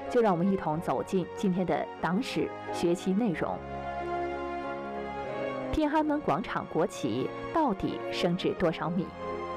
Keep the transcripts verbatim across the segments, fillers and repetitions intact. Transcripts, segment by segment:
就让我们一同走进今天的党史学习内容。天安门广场国旗到底升至多少米？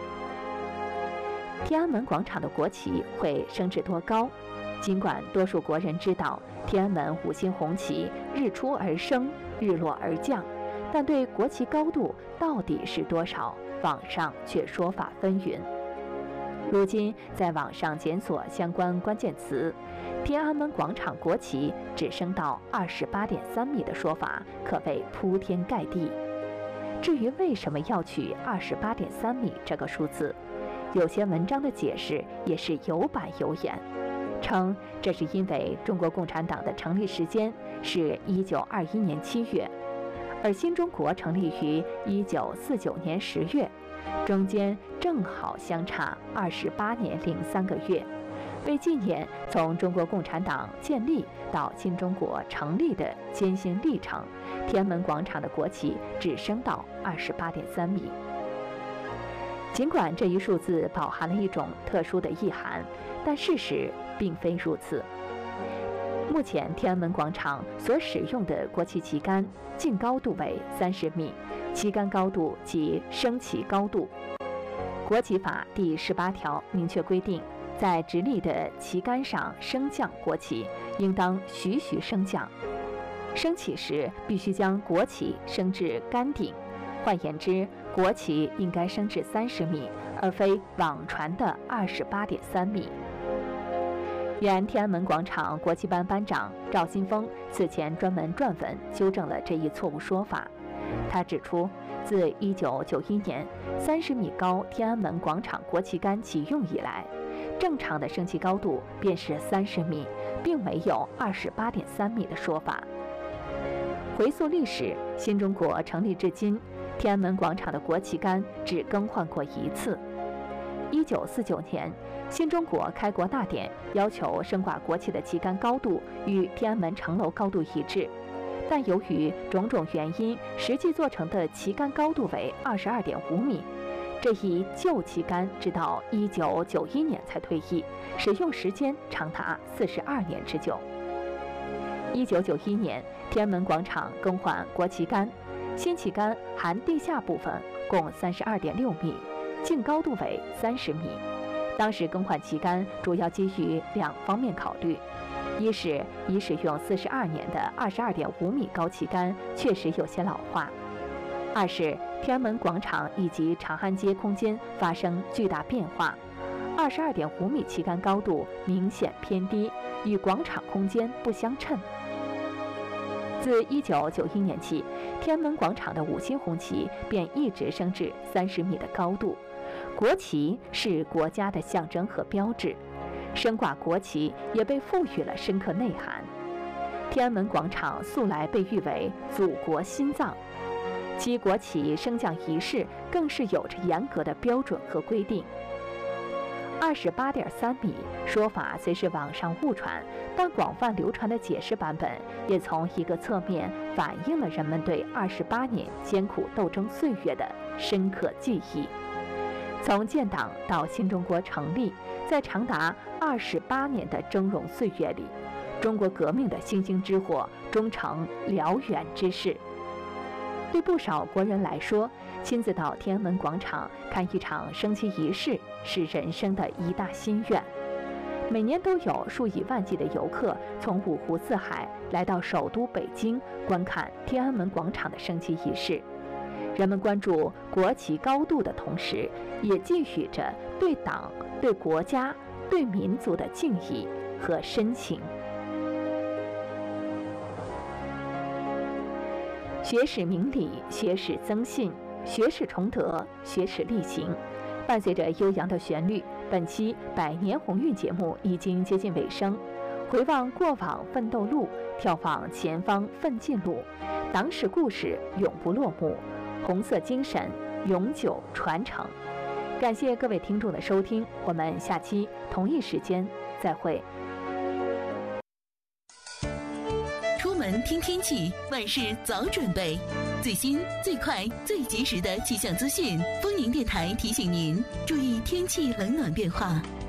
天安门广场的国旗会升至多高？尽管多数国人知道天安门五星红旗日出而生，日落而降，但对国旗高度到底是多少，网上却说法纷纭。如今在网上检索相关关键词，天安门广场国旗只升到二十八点三米的说法可谓铺天盖地。至于为什么要取二十八点三米这个数字，有些文章的解释也是有板有眼，称这是因为中国共产党的成立时间是一九二一年七月，而新中国成立于一九四九年十月，中间正好相差二十八年零三个月。为纪念从中国共产党建立到新中国成立的艰辛历程，天安门广场的国旗只升到二十八点三米。尽管这一数字饱含了一种特殊的意涵，但事实并非如此。目前天安门广场所使用的国旗旗杆净高度为三十米，旗杆高度即升旗高度。国旗法第十八条明确规定，在直立的旗杆上升降国旗，应当徐徐升降。升起时必须将国旗升至杆顶，换言之，国旗应该升至三十米，而非网传的二十八点三米。原天安门广场国旗班班长赵新峰此前专门撰文纠正了这一错误说法。他指出，自一九九一年三十米高天安门广场国旗杆启用以来，正常的升旗高度便是三十米，并没有二十八点三米的说法。回溯历史，新中国成立至今，天安门广场的国旗杆只更换过一次。一九四九年，新中国开国大典要求升挂国旗的旗杆高度与天安门城楼高度一致，但由于种种原因，实际做成的旗杆高度为二十二点五米。这一旧旗杆直到一九九一年才退役，使用时间长达四十二年之久。一九九一年，天安门广场更换国旗杆，新旗杆含地下部分共三十二点六米，净高度为三十米。当时更换旗杆主要基于两方面考虑：一是已使用四十二年的二十二点五米高旗杆确实有些老化；二是天安门广场以及长安街空间发生巨大变化，二十二点五米旗杆高度明显偏低，与广场空间不相称。自一九九一年起，天安门广场的五星红旗便一直升至三十米的高度。国旗是国家的象征和标志，升挂国旗也被赋予了深刻内涵。天安门广场素来被誉为祖国心脏，其国旗升降仪式更是有着严格的标准和规定。二十八点三米说法虽是网上误传，但广泛流传的解释版本也从一个侧面反映了人们对二十八年艰苦斗争岁月的深刻记忆。从建党到新中国成立，在长达二十八年的峥嵘岁月里，中国革命的星星之火终成燎原之势。对不少国人来说，亲自到天安门广场看一场升旗仪式是人生的一大心愿。每年都有数以万计的游客从五湖四海来到首都北京观看天安门广场的升旗仪式。人们关注国旗高度的同时，也寄予着对党、对国家、对民族的敬意和深情。学史明理，学史增信，学史崇德，学史力行。伴随着悠扬的旋律，本期百年鸿运节目已经接近尾声。回望过往奋斗路，眺望前方奋进路，党史故事永不落幕，红色精神永久传承。感谢各位听众的收听，我们下期同一时间再会。 出门听天气，万事早准备。最新、最快、最及时的气象资讯，丰宁电台提醒您注意天气冷暖变化。